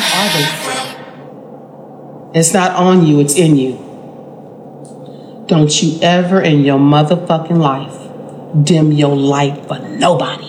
are they free? It's not on you, it's in you. Don't you ever in your motherfucking life dim your light for nobody.